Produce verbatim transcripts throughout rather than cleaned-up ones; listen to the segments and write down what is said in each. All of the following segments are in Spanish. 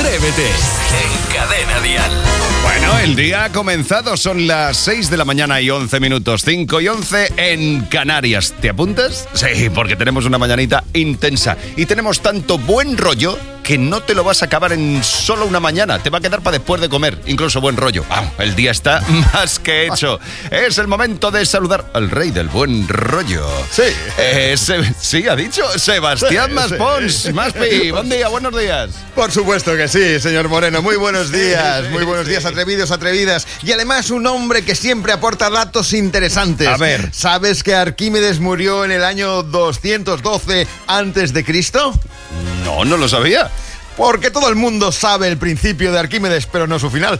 Atrévete en Cadena Dial. Bueno, el día ha comenzado, son las seis de la mañana y once minutos, cinco y once en Canarias. ¿Te apuntas? Sí, porque tenemos una mañanita intensa y tenemos tanto buen rollo que no te lo vas a acabar en solo una mañana. Te va a quedar para después de comer, incluso buen rollo. Vamos, el día está más que hecho. Es el momento de saludar al rey del buen rollo. Sí. Eh, se, sí, ha dicho Sebastián Sí, Maspons. sí. Maspi, buen día, buenos días. Por supuesto que sí, señor Moreno. Muy buenos días, muy buenos días, atrevidos, atrevidas. Y además un hombre que siempre aporta datos interesantes. A ver. ¿Sabes que Arquímedes murió en el año doscientos doce antes de Cristo? No, no lo sabía. Porque todo el mundo sabe el principio de Arquímedes, pero no su final.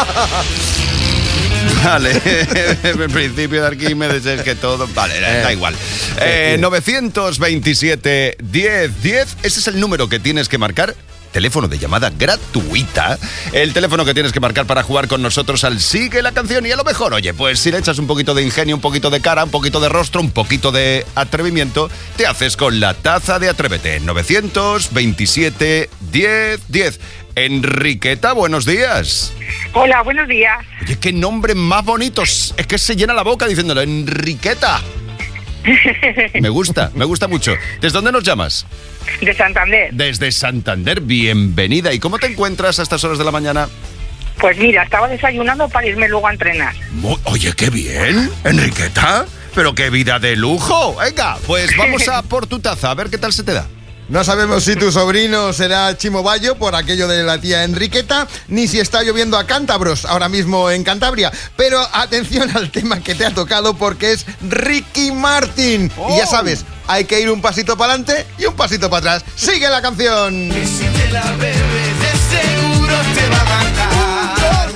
Vale, el principio de Arquímedes es que todo... Vale, da igual. Eh, novecientos veintisiete, diez, diez, ese es el número que tienes que marcar. Teléfono de llamada gratuita. El teléfono que tienes que marcar para jugar con nosotros al Sigue la Canción. Y a lo mejor, oye, pues si le echas un poquito de ingenio, un poquito de cara, un poquito de rostro, un poquito de atrevimiento, te haces con la taza de Atrévete. novecientos veintisiete, diez, diez. Enriqueta, buenos días. Hola, buenos días. Oye, qué nombre más bonito. Es que se llena la boca diciéndolo. Enriqueta. Me gusta, me gusta mucho. ¿Desde dónde nos llamas? De Santander. Desde Santander, bienvenida. ¿Y cómo te encuentras a estas horas de la mañana? Pues mira, estaba desayunando para irme luego a entrenar. Muy, oye, qué bien, Enriqueta. Pero qué vida de lujo. Venga, pues vamos a por tu taza, a ver qué tal se te da. No sabemos si tu sobrino será Chimo Bayo por aquello de la tía Enriqueta, ni si está lloviendo a cántabros ahora mismo en Cantabria. Pero atención al tema que te ha tocado porque es Ricky Martin. Oh. Y ya sabes, hay que ir un pasito para adelante y un pasito para atrás. ¡Sigue la canción! Y si te la bebes, de seguro te va a matar.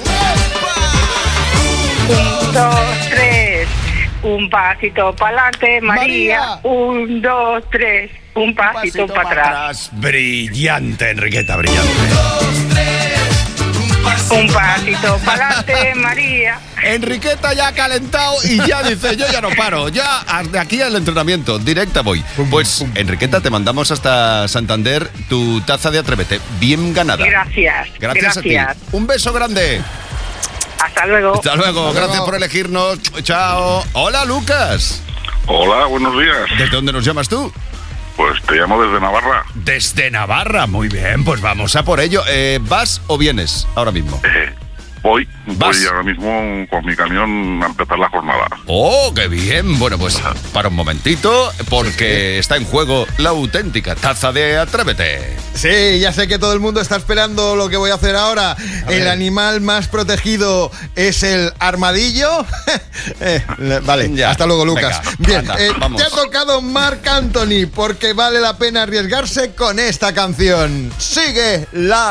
Un, dos, tres. Un pasito para adelante, María. María. Un, dos, tres. Un pasito, para atrás. Brillante, Enriqueta, brillante. Un pasito para adelante, María. Enriqueta ya ha calentado y ya dice, yo ya no paro, ya de aquí al entrenamiento, directa voy. Pues, Enriqueta, te mandamos hasta Santander tu taza de Atrévete, bien ganada. Gracias. Gracias, Gracias. a ti. Un beso grande. Hasta luego. Hasta luego, Hasta gracias luego. por elegirnos. Chao. Hola, Lucas. Hola, buenos días. ¿Desde dónde nos llamas tú? Pues te llamo desde Navarra. Desde Navarra, muy bien, pues vamos a por ello. Eh, ¿Vas o vienes ahora mismo? Eh, voy, ¿Vas? voy ahora mismo con mi camión a empezar la jornada. ¡Oh, qué bien! Bueno, pues para un momentito, porque está en juego la auténtica taza de Atrévete. Sí, ya sé que todo el mundo está esperando lo que voy a hacer ahora. El ver. animal más protegido es el armadillo. Eh, vale, Ya. hasta luego, Lucas. Venga, Bien, anda, eh, vamos. te ha tocado Marc Anthony porque vale la pena arriesgarse con esta canción. Sigue la